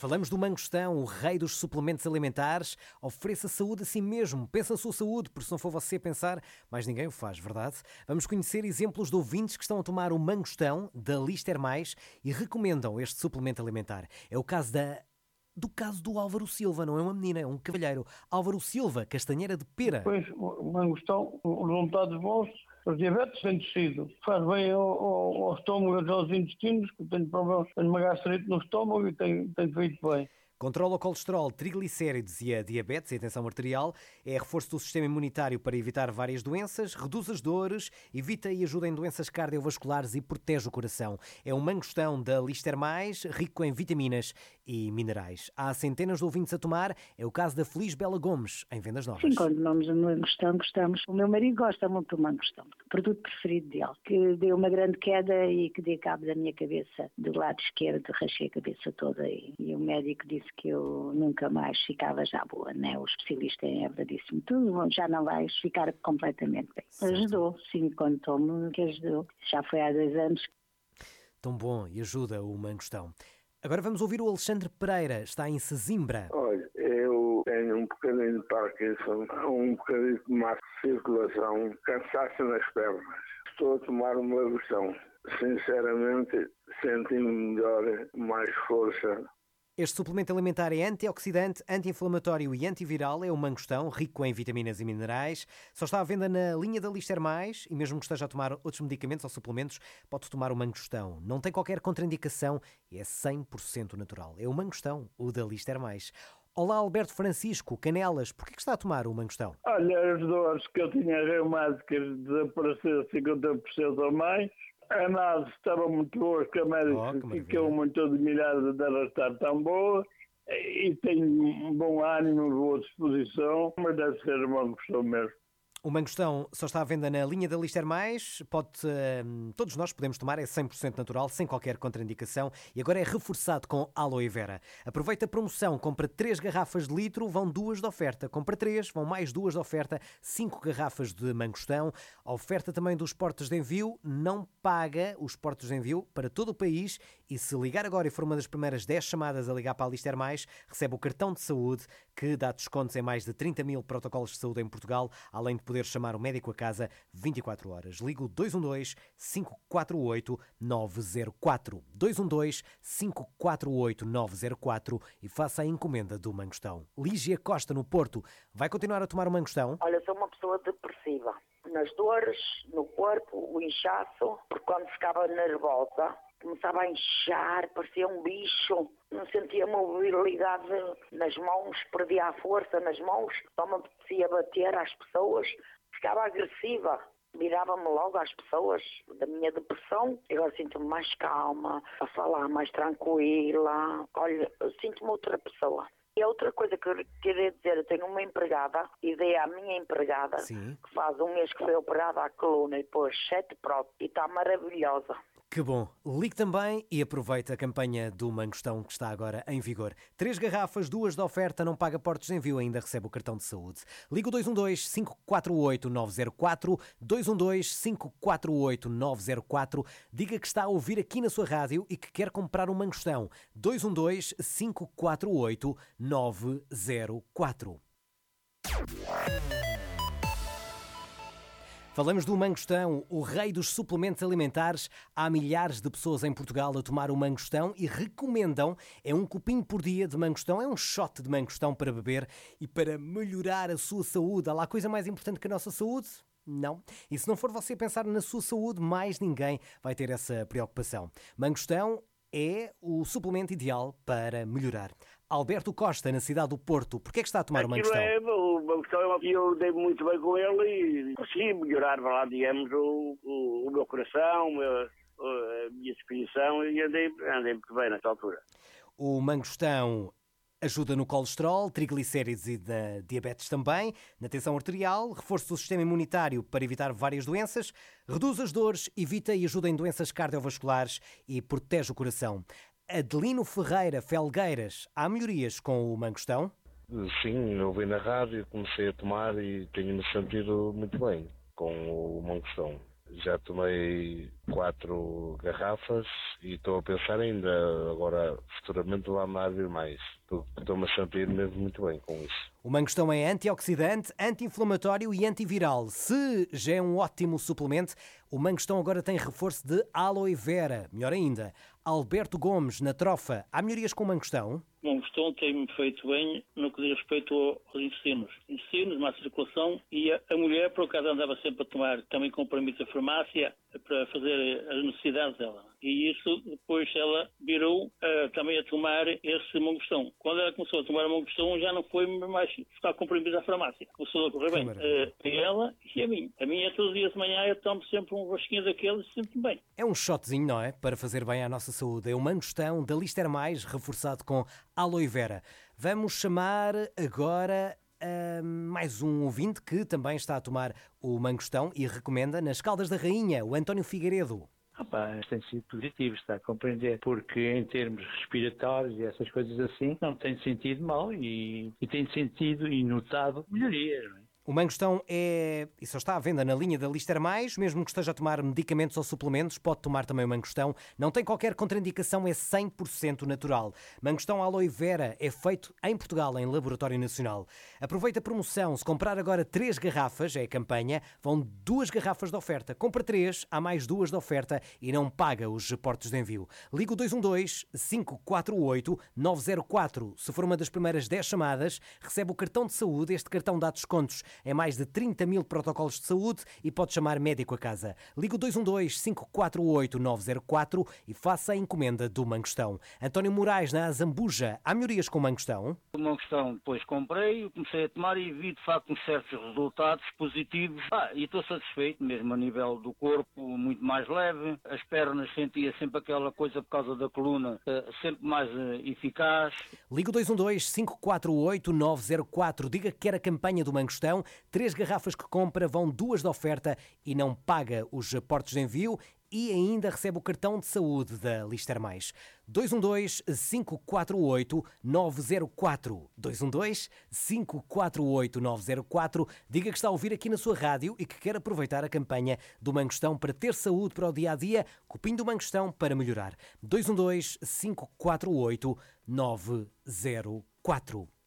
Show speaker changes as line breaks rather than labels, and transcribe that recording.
Falamos do mangostão, o rei dos suplementos alimentares. Ofereça saúde a si mesmo. Pensa na sua saúde, porque se não for você pensar, mais ninguém o faz, verdade? Vamos conhecer exemplos de ouvintes que estão a tomar o mangostão da Lister Mais e recomendam este suplemento alimentar. É o caso do caso do Álvaro Silva, não é uma menina, é um cavalheiro. Álvaro Silva, castanheira de pera.
Pois, o mangostão, os resultados bons, os diabetes têm descido. Faz bem ao estômago e aos intestinos, que tenho problemas, tenho uma gastrite no estômago e tenho feito bem.
Controla o colesterol, triglicéridos e a diabetes e a tensão arterial, é reforço do sistema imunitário para evitar várias doenças, reduz as dores, evita e ajuda em doenças cardiovasculares e protege o coração. É um mangostão da Lister Mais, rico em vitaminas e minerais. Há centenas de ouvintes a tomar, é o caso da Feliz Bela Gomes, em vendas novas.
Sim, quando tomamos o mangostão, gostamos. O meu marido gosta muito do mangostão, o produto preferido dele, que deu uma grande queda e que deu cabo da minha cabeça, do lado esquerdo, rachei a cabeça toda e o médico disse que eu nunca mais ficava já boa, né? O especialista em Évora disse-me, tu já não vais ficar completamente bem.
Certo.
Ajudou, sim, quando tomo, que ajudou. Já foi há 2 anos.
Tão bom e ajuda o mangostão. Agora vamos ouvir o Alexandre Pereira, está em Sesimbra.
Olha, eu tenho um bocadinho de Parkinson, um bocadinho de má circulação, cansaço nas pernas. Estou a tomar uma versão. Sinceramente, senti-me melhor, mais força.
Este suplemento alimentar é antioxidante, anti-inflamatório e antiviral, é o mangostão, rico em vitaminas e minerais. Só está à venda na linha da Lister Mais e mesmo que esteja a tomar outros medicamentos ou suplementos, pode tomar o mangostão. Não tem qualquer contraindicação e é 100% natural. É o mangostão, o da Lister Mais. Olá, Alberto Francisco, Canelas, porquê que está a tomar o mangostão?
Olha, as dores que eu tinha reumáticas desapareceram 50% ou mais. A análise estava muito boa, que a médica ficou muito admirada de ela estar tão boa e tenho um bom ânimo, boa disposição, mas deve ser uma questão mesmo.
O mangostão só está à venda na linha da Lister Mais, todos nós podemos tomar, é 100% natural, sem qualquer contraindicação e agora é reforçado com aloe vera. Aproveita a promoção, compra 3 garrafas de litro, vão 2 de oferta. Compra 3, vão mais 2 de oferta, 5 garrafas de mangostão. A oferta também dos portos de envio, não paga os portos de envio para todo o país e se ligar agora e for uma das primeiras 10 chamadas a ligar para a Lister Mais, recebe o cartão de saúde que dá descontos em mais de 30 mil protocolos de saúde em Portugal, além de poder chamar o médico a casa 24 horas. Liga o 212-548-904. 212-548-904 e faça a encomenda do mangostão. Lígia Costa, no Porto, vai continuar a tomar o mangostão?
Olha, sou uma pessoa depressiva. Nas dores, no corpo, o inchaço, porque quando ficava nervosa, começava a inchar, parecia um bicho, não sentia mobilidade nas mãos, perdia a força nas mãos, só me apetecia bater às pessoas, ficava agressiva, virava-me logo às pessoas da minha depressão. Agora sinto-me mais calma, a falar mais tranquila, olha, eu sinto-me outra pessoa. E a outra coisa que eu queria dizer, eu tenho uma empregada, e dei à minha empregada,
Sim.
que faz 1 mês que foi operada à coluna e pôs 7 próteses, e está maravilhosa.
Que bom! Ligue também e aproveite a campanha do mangostão que está agora em vigor. 3 garrafas, 2 de oferta, não paga portos de envio, ainda recebe o cartão de saúde. Liga o 212-548-904, 212-548-904, diga que está a ouvir aqui na sua rádio e que quer comprar um mangostão. 212-548-904. Falamos do mangostão, o rei dos suplementos alimentares. Há milhares de pessoas em Portugal a tomar o mangostão e recomendam, é um copinho por dia de mangostão, é um shot de mangostão para beber e para melhorar a sua saúde. Há lá coisa mais importante que a nossa saúde? Não. E se não for você pensar na sua saúde, mais ninguém vai ter essa preocupação. Mangostão é o suplemento ideal para melhorar. Alberto Costa, na cidade do Porto, porquê é que está a tomar o mangostão?
O mangostão, eu dei muito bem com ele e consegui melhorar, lá, digamos, o meu coração, a minha disposição e andei muito bem nessa altura.
O mangostão ajuda no colesterol, triglicéridos e na diabetes também, na tensão arterial, reforço do sistema imunitário para evitar várias doenças, reduz as dores, evita e ajuda em doenças cardiovasculares e protege o coração. Adelino Ferreira Felgueiras, há melhorias com o mangostão?
Sim, eu ouvi na rádio, comecei a tomar e tenho-me sentido muito bem com o mangostão. Já tomei 4 garrafas e estou a pensar ainda agora futuramente lá me abrir mais. Estou-me a sentir mesmo muito bem com isso.
O mangostão é antioxidante, anti-inflamatório e antiviral. Se já é um ótimo suplemento, o mangostão agora tem reforço de aloe vera. Melhor ainda, Alberto Gomes, na Trofa. Há melhorias com o mangostão?
O mangostão tem-me feito bem no que diz respeito aos intestinos, má circulação, e a mulher, por acaso, andava sempre a tomar também comprimidos da farmácia para fazer as necessidades dela. E isso, depois ela virou também a tomar esse mangostão. Quando ela começou a tomar o mangostão, já não foi mais ficar comprimidos da farmácia. Começou a correr bem. A ela e a mim. A minha, todos os dias de manhã, eu tomo sempre um rosquinho daqueles e sinto-me bem.
É um shotzinho, não é? Para fazer bem à nossa saúde. É o mangostão da Lister Mais, reforçado com aloe vera. Vamos chamar agora mais um ouvinte que também está a tomar o mangostão e recomenda nas Caldas da Rainha, o António Figueiredo.
Tem sido positivo, está a compreender, porque em termos respiratórios e essas coisas assim, não tem sentido mal e tem sentido e notado melhorias, não é?
O mangostão e só está à venda na linha da Lister Mais, mesmo que esteja a tomar medicamentos ou suplementos, pode tomar também o mangostão. Não tem qualquer contraindicação, é 100% natural. Mangostão aloe vera é feito em Portugal, em Laboratório Nacional. Aproveita a promoção, se comprar agora 3 garrafas, é a campanha, vão 2 garrafas de oferta. Compra 3, há mais 2 de oferta e não paga os portos de envio. Liga o 212-548-904. Se for uma das primeiras 10 chamadas, recebe o cartão de saúde. Este cartão dá descontos em mais de 30 mil protocolos de saúde e pode chamar médico a casa. Liga o 212-548-904 e faça a encomenda do mangostão. António Moraes, na Azambuja. Há melhorias com o mangostão?
O mangostão depois comprei, comecei a tomar e vi de facto uns certos resultados positivos. E estou satisfeito, mesmo a nível do corpo, muito mais leve. As pernas sentia sempre aquela coisa por causa da coluna, sempre mais eficaz.
Liga o 212-548-904. Diga que quer a campanha do mangostão. 3 garrafas que compra, vão 2 de oferta e não paga os portos de envio e ainda recebe o cartão de saúde da Lister Mais. 212-548-904. 212-548-904. Diga que está a ouvir aqui na sua rádio e que quer aproveitar a campanha do mangostão para ter saúde para o dia-a-dia. Copinho do mangostão para melhorar. 212-548-904.